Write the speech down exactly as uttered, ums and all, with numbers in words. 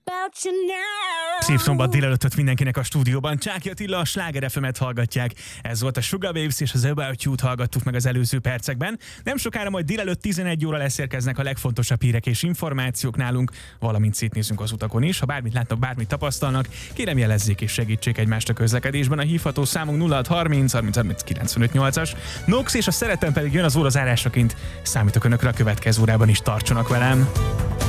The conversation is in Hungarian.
Szép szombat délelőttöt mindenkinek a stúdióban. Csáki Attila, a Sláger ef emet hallgatják. Ez volt a Sugar Babes és az About You-t hallgattuk meg az előző percekben. Nem sokára majd délelőtt tizenegy óra lesz érkeznek a legfontosabb hírek és információk nálunk, valamint szétnézünk az utakon is. Ha bármit látnak, bármit tapasztalnak, kérem jelezzék és segítsék egymást a közlekedésben. A hívható számunk nulla hat harminc harminc harminc kilencvenöt nyolcas. Nox és a Szeretem pedig jön az óra zárásaként. Számítok önökre a következő órában is, tartsanak velem!